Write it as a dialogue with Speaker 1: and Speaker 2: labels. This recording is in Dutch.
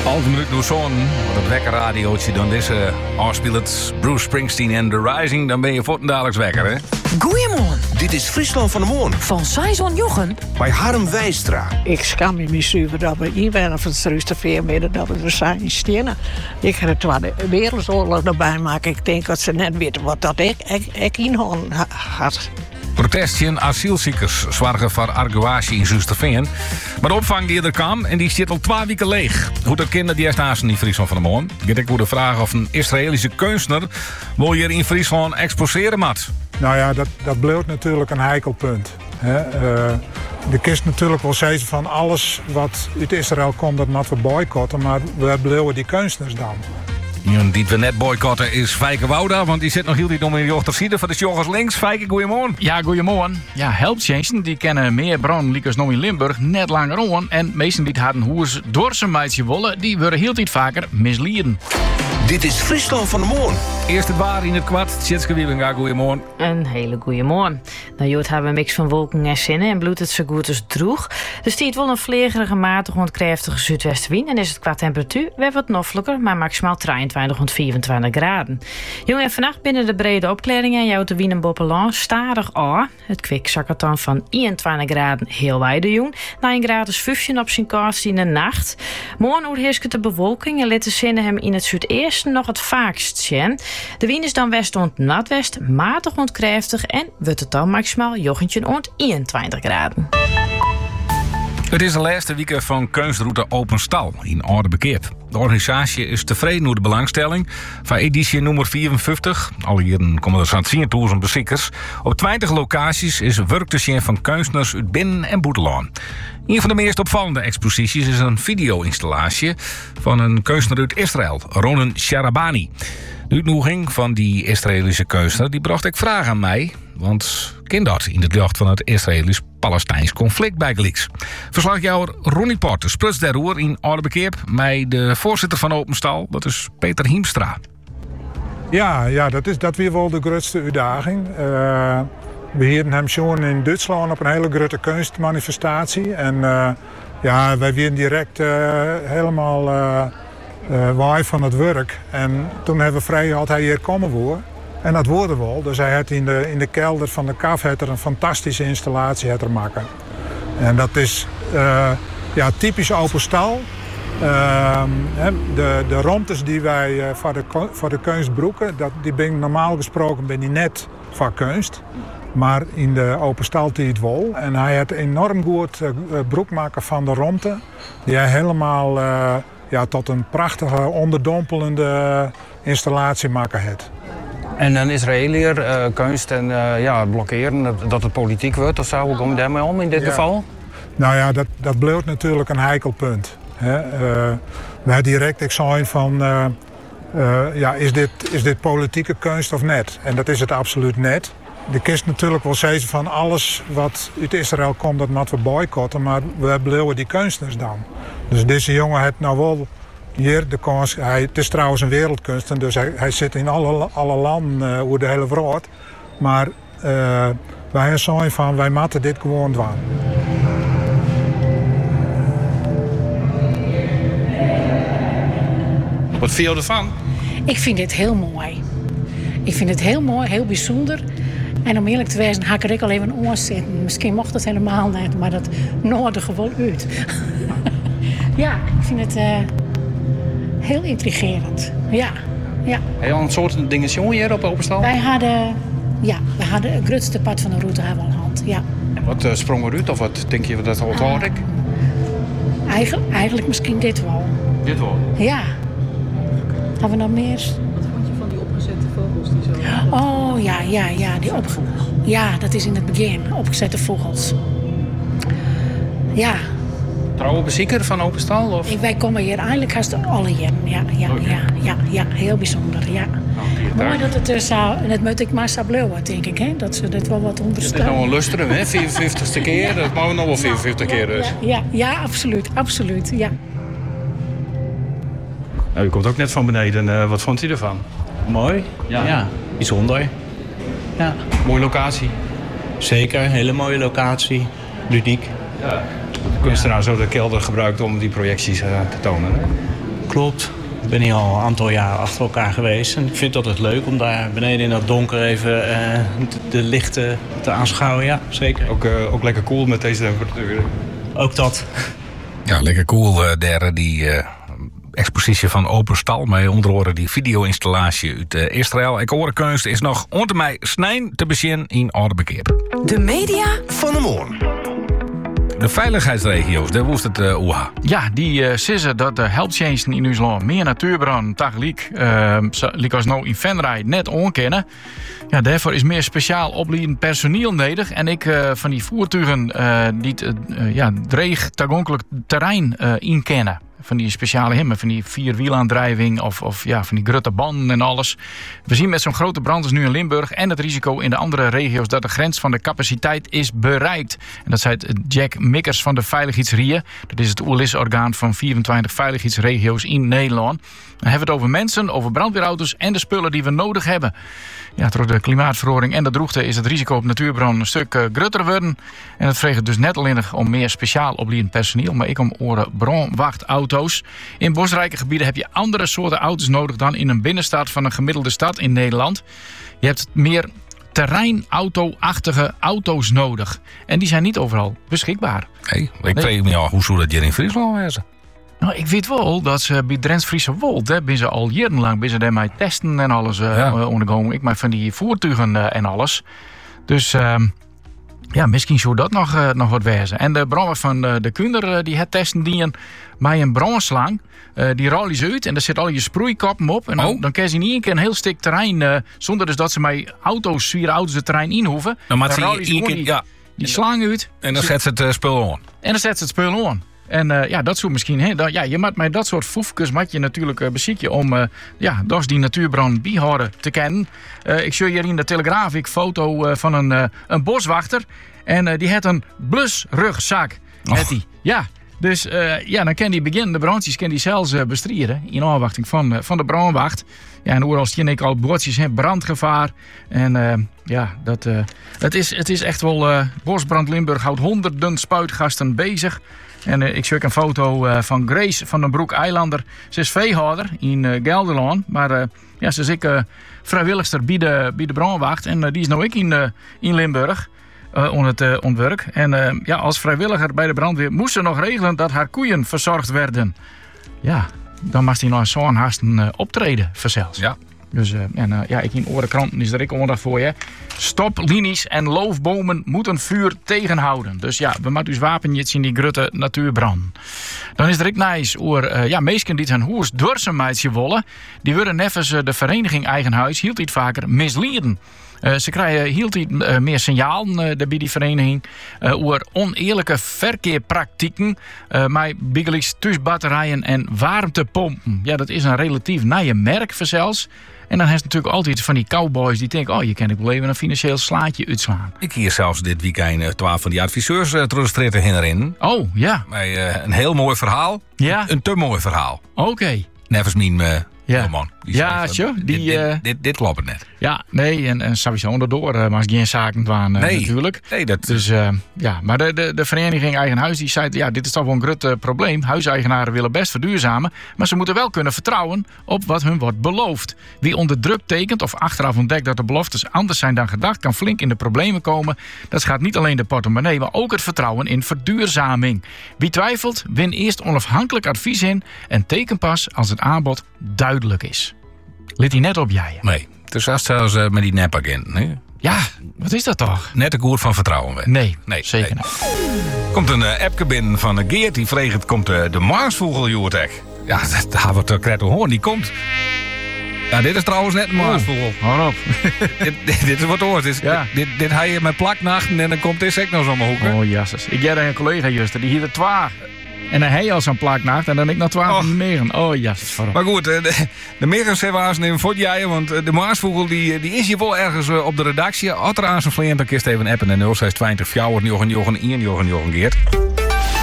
Speaker 1: Half minuut door zon, wat het wekkerradiootje dan deze afspeelt Bruce Springsteen en The Rising, dan ben je voor een dagelijks wekker, hè?
Speaker 2: Goeiemorgen.
Speaker 3: Dit is Friesland van de Morgen.
Speaker 2: Van Saison Jochen.
Speaker 3: Bij Harm Wijstra.
Speaker 4: Ik schaam me niet zuiver dat we inwenen van het Rusterveer midden dat we er zijn stenen. Ik ga de Tweede Wereldoorlog erbij maken. Ik denk dat ze net weten wat dat ik inhouden had.
Speaker 1: Protestje asielziekers zorgen voor arguatie in Zusterveen. Maar de opvang die er kwam, en die zit al 2 weken leeg. Hoe dat kinderen die naast in Friesland van de Morgen. Ik wil de vraag of een Israëlische kunstenaar wil hier in Friesland exposeren moet.
Speaker 5: Nou ja, dat blijft natuurlijk een heikel punt. De kist natuurlijk wel zeggen van alles wat uit Israël komt, dat moeten we boycotten. Maar we blijven die kunstenaars dan.
Speaker 1: Iemand die we net boycotten is Fijke Wouda, want die zit nog heel die om in de rechterzijde van de joggers links. Fijke, goeiemorgen.
Speaker 6: Ja, goeiemorgen. Ja, helptjensten die kennen meer bron liekers nog in Limburg net langer on. En meesten die het hadden hoe ze door zijn meidje wollen, die worden heel tijd vaker misleiden.
Speaker 3: Dit is Friesland van de Morgen.
Speaker 1: Eerst het waar in het kwart. Tjitske Wiebinga, goeiemorgen.
Speaker 7: Een hele goeie morgen. Nou, Jood hebben we een mix van wolken en zinnen en bloedt het zo goed als droeg. Dus stiet wel een vlegerige, matige, ontkrachtige zuidwestenwind. En is het qua temperatuur weer wat noffelijker, maar maximaal 23 tot 24 graden. Jong, en vannacht binnen de brede opklaringen en jouw de Wien en Boppelan stadig aan. Het kwik zakkert dan van 21 graden heel wijde, jong. Na 1 graad is 15 op zijn kast in de nacht. Morgen oerheerst de bewolking en laten zinnen hem in het zuideersten nog het vaakst zien. De wind is dan west ont noordwest, matig ontkrachtig en wordt het dan maximaal jochentje ont 21 graden.
Speaker 1: Het is de laatste week van Kunstruute Open Stal in Oudebekeerd. De organisatie is tevreden over de belangstelling van editie nummer 54. Al hier komen er zo'n 10.000 bezoekers. Op 20 locaties is werk te zien van kunstenaars uit binnen- en buitenland. Een van de meest opvallende exposities is een video-installatie van een kunstenaar uit Israël, Ronen Sharabani. De uitnodiging van die Israëlische kunstenaar die bracht ik vragen aan mij, want kind dat in het licht van het Israëlisch-Palestijns conflict bijgelijks. Verslagjouwer Ronnie Porter sprutst daarover in Oudebekeerd met de voorzitter van Openstal, dat is Peter Hiemstra.
Speaker 5: Ja, dat weer wel de grootste uitdaging. We hebben hem schon in Duitsland op een hele grote kunstmanifestatie. En wij werden direct helemaal waai van het werk. En toen hebben we vrij had hij hier komen voor. En dat worden wel. Dus hij had in de kelder van de KAF een fantastische installatie maken. En dat is typisch open stal. De ruimtes die wij voor de kunst broeken, die ben normaal gesproken net voor kunst. Maar in de open stal die het wel. En hij had enorm goed broek maken van de ruimte. Die hij helemaal tot een prachtige onderdompelende installatie maken heeft.
Speaker 8: En een Israëliër kunst en blokkeren dat het politiek wordt of zo. Hoe kom je daarmee om in dit geval?
Speaker 5: Nou ja, dat blijft natuurlijk een heikel punt. We hebben direct gezegd van is dit politieke kunst of net? En dat is het absoluut net. De kist natuurlijk wel zeggen van alles wat uit Israël komt, dat moeten we boycotten, maar we blijven die kunstenaars dan. Dus deze jongen heeft nou wel hier de kans. Het is trouwens een wereldkunstenaar, dus hij zit in alle landen over de hele wereld. Maar wij zeggen van wij moeten dit gewoon doen.
Speaker 8: Wat vind je ervan?
Speaker 4: Ik vind dit heel mooi. Ik vind het heel mooi, heel bijzonder. En om eerlijk te wezen, ga ik er al even oorzetten. Misschien mocht het helemaal niet, maar dat noorde gewoon uit. Ja, ik vind het heel intrigerend. Ja.
Speaker 8: Heb je al een soort dingen hier op Openstal?
Speaker 4: Wij hadden het grootste pad van de route hebben we al hand. Ja.
Speaker 8: En wat sprong eruit of wat denk je dat al hoor ik?
Speaker 4: Eigenlijk misschien dit wel.
Speaker 8: Dit wel?
Speaker 4: Ja. Hebben we nog meer?
Speaker 9: Wat vond je van die opgezette vogels die zo...
Speaker 4: Oh ja, dat is in het begin. Opgezette vogels. Ja.
Speaker 8: Trouwe bezoeker van Openstal? Of?
Speaker 4: Wij komen hier eigenlijk haast alle jaren. Ja, heel bijzonder, ja. Mooi dat het zo, en dat moet ik maar zo blijven, denk ik, hè? Dat ze dit wel wat ondersteunen.
Speaker 8: Het is nog een lustrum, hè? 54ste keer, dat mogen we nog wel 54 keer dus.
Speaker 4: Ja, absoluut, ja.
Speaker 8: Nou, u komt ook net van beneden. Wat vond u ervan?
Speaker 10: Mooi, ja. Bijzonder. Ja.
Speaker 8: Mooie locatie.
Speaker 10: Zeker, hele mooie locatie. Ludiek.
Speaker 8: Ja. De kunstenaar zo de kelder gebruikt om die projecties te tonen. Hè?
Speaker 10: Klopt. Ik ben hier al een aantal jaren achter elkaar geweest. En ik vind het altijd leuk om daar beneden in dat donker even de lichten te aanschouwen. Ja, zeker.
Speaker 11: Ook lekker cool met deze temperatuur.
Speaker 10: Ook dat.
Speaker 1: Ja, lekker cool. Die expositie van Open Stal. Met onder andere die video-installatie uit Israël. Ik hoor kunst is nog onder mij snijn te beginnen in Oudebekeer.
Speaker 2: De media
Speaker 3: van de morgen.
Speaker 1: De veiligheidsregio's, daar woest het OEHA.
Speaker 6: Ja, die zeggen dat de helptjensten in ons land meer natuurbranden tegelijk, als nou in Venray net onkennen. Ja, daarvoor is meer speciaal opleidend personeel nodig. En ik van die voertuigen die het dreig toegankelijk terrein inkennen. Van die speciale hemmen, van die vierwielaandrijving of van die grote banden en alles. We zien met zo'n grote brand als nu in Limburg en het risico in de andere regio's dat de grens van de capaciteit is bereikt. En dat zei Jack Mikkers van de Veiligheidsrie. Dat is het oerlisorgaan van 24 veiligheidsregio's in Nederland. Dan hebben we het over mensen, over brandweerauto's en de spullen die we nodig hebben. Ja, door de klimaatverandering en de droogte is het risico op natuurbrand een stuk groter worden. En dat vreegt dus net alleen om meer speciaal opleidend personeel, maar ook om brandwachtauto's. In bosrijke gebieden heb je andere soorten auto's nodig dan in een binnenstad van een gemiddelde stad in Nederland. Je hebt meer terreinauto-achtige auto's nodig. En die zijn niet overal beschikbaar.
Speaker 1: Ik weet niet hoe zou dat hier in Friesland wezen?
Speaker 6: Nou, ik weet wel dat ze bij Drents Friese Wold, ben ze al jarenlang daarmee testen en alles onderkomen. Ik maak van die voertuigen en alles. Dus misschien zou dat nog wat wezen. En de brandweer van de Kunder die het testen dienen met een brandslang. Die rollen ze uit en daar zit al je sproeikappen op. En dan kan ze niet één keer een heel stuk terrein, zonder dus dat ze met auto's, 4 auto's het terrein in hoeven.
Speaker 1: Dan maakt ze
Speaker 6: die slang uit.
Speaker 1: En dan zet ze het spul aan.
Speaker 6: En dat zou misschien... je moet met dat soort foefkes moet je natuurlijk bezieken om dus die natuurbrand bijhouden te kennen. Ik zie hier in de Telegraaf een foto van een boswachter. En die heeft een blusrugzak. Ja, dus dan kan die beginnen. De brandjes kan die zelfs bestrijden in afwachting van de brandwacht. Ja, en overal zie ik al bordjes, brandgevaar. En het is echt wel... Bosbrand Limburg houdt honderden spuitgasten bezig. En ik zie ook een foto van Grace van den Broek-Eilander. Ze is veehouder in Gelderland. Maar ze is ook vrijwilligster bij de brandwacht. En die is nou ook in Limburg onder het ontwerp. En als vrijwilliger bij de brandweer moest ze nog regelen dat haar koeien verzorgd werden. Ja, dan mag hij nog zo'n hasten optreden verzels.
Speaker 1: Ja.
Speaker 6: Dus ik in Orenkranten is er ook onderdag voor je. Stoplinies en loofbomen moeten vuur tegenhouden. Dus ja, we moeten dus wapenjes in die grote natuurbrand. Dan is er ook nice over meesten die zijn hoers door zijn meidje willen. Die worden nevens de vereniging Eigen Huis hield iets vaker misleiden. Ze krijgen hield meer signaal bij die vereniging over oneerlijke verkeerpraktijken met bigeliks thuisbatterijen en warmtepompen. Ja, dat is een relatief nieuwe merk zelfs. En dan heeft natuurlijk altijd van die cowboys die denken... je kan ik wel even een financieel slaatje uitslaan.
Speaker 1: Ik hier zelfs dit weekend 12 van die adviseurs terugstritten hierin.
Speaker 6: Oh, ja.
Speaker 1: Met een heel mooi verhaal.
Speaker 6: Ja.
Speaker 1: Een te mooi verhaal.
Speaker 6: Oké.
Speaker 1: Nevens mijn man. Dit klopt het net.
Speaker 6: Ja, nee, en sowieso onderdoor maar geen zaken waren natuurlijk.
Speaker 1: Nee, dat...
Speaker 6: Dus maar de vereniging Eigen Huis die zei... dit is toch wel een groot probleem. Huiseigenaren willen best verduurzamen... maar ze moeten wel kunnen vertrouwen op wat hun wordt beloofd. Wie onder druk tekent of achteraf ontdekt dat de beloftes anders zijn dan gedacht... kan flink in de problemen komen. Dat gaat niet alleen de portemonnee... maar ook het vertrouwen in verduurzaming. Wie twijfelt, win eerst onafhankelijk advies in... en teken pas als het aanbod duidelijk is. Liet hij net op jij?
Speaker 1: Nee, het is zelfs met die nepagenten. Nee?
Speaker 6: Ja, wat is dat toch?
Speaker 1: Net een koer van vertrouwen.
Speaker 6: Nee, zeker niet.
Speaker 1: Komt een appje binnen van Geert, die vreegt, komt de Marsvogel, Joertek. Ja, daar wordt de Kretto Hoorn, die komt. Ja, dit is trouwens net een Marsvogel.
Speaker 6: Hou op.
Speaker 1: dit is wat hoort. Dit ga je met plaknachten en dan komt dit ook nog zo maar hoeken.
Speaker 6: Oh, jasses. Ik heb een collega juist, die hier er 2. En dan hij al zo'n plaknacht en dan ik nog 12 meren. Oh ja.
Speaker 1: Maar goed, de megens hebben nemen voor jij, want de Marsvogel die is hier wel ergens op de redactie. Als er aan zijn vliegend, dan kist even appen en 0620 4 Jochen Geert.